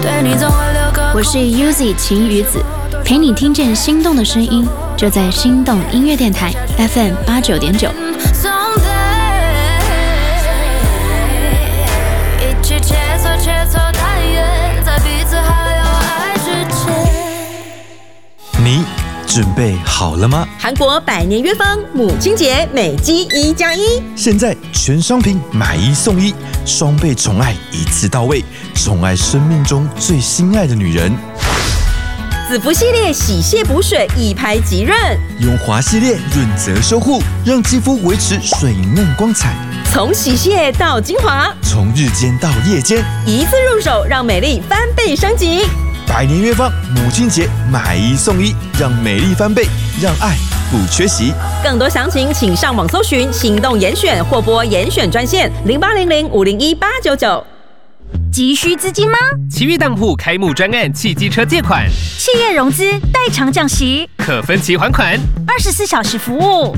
我是 Uzi 晴雨子，陪你听见心动的声音，就在心动音乐电台 FM 89.9。 你准备好了吗？ 韩国百年约方母亲节美肌1+1， 现在全商品买1送1，双倍宠爱一次到位，宠爱生命中最心爱的女人。 子肤系列洗卸补水一拍即润， 永华系列润泽修护，让肌肤维持水嫩光彩。 从洗卸到精华， 从日间到夜间， 一次入手让美丽翻倍升级。 百年约方母亲节买1送1，让美丽翻倍，让爱不缺席。 更多详情请上网搜寻行动严选或拨严选专线0800-501-899。 急需资金吗？ 奇遇当铺开幕专案汽机车借款， 企业融资代偿降息， 可分期还款 ，24小时服务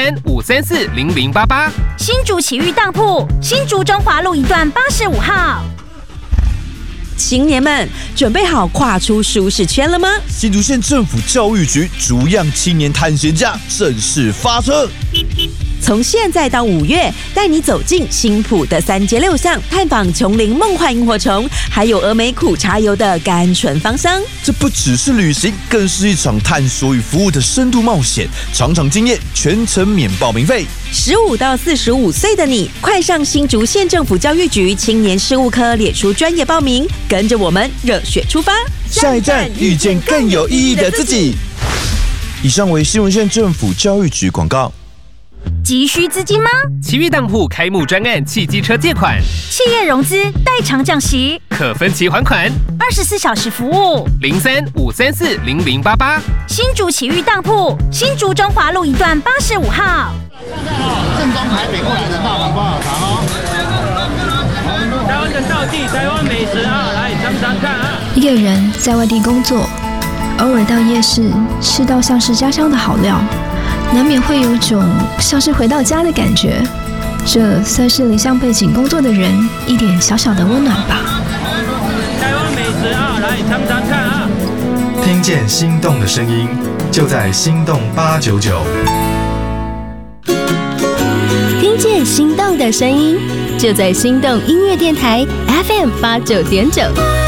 ，03-534-0088。 新竹奇遇当铺，新竹中华路1段85号。 青年们，准备好跨出舒适圈了吗？ 新竹县政府教育局逐样青年探险家正式发车， 从现在到5月，带你走进新埔的3街6巷，探访琼林梦幻萤火虫，还有峨眉苦茶油的甘醇芳香。 这不只是旅行，更是一场探索与服务的深度冒险。场场经验，全程免报名费。 15到45岁的你，快上新竹县政府教育局青年事务科列出专业报名，跟着我们热血出发， 下一站遇见更有意义的自己。以上为新竹县政府教育局广告。 急需资金吗？ 奇遇当铺开幕专案汽机车借款， 企业融资代偿降息， 可分期还款 ，24小时服务 ，03-534-0088。 新竹奇遇当铺，新竹中华路1段85号。 正宗台北过来的大黄瓜好糖哦！ 台湾的道地台湾美食啊，来尝尝看啊！ 一个人在外地工作，偶尔到夜市吃到像是家乡的好料，难免会有种像是回到家的感觉。这算是离乡背景工作的人一点小小的温暖吧。 台湾美食啊，来尝尝看啊！ 听见心动的声音，就在心动899。 听见心动的声音，就在心动音乐电台 FM 89.9。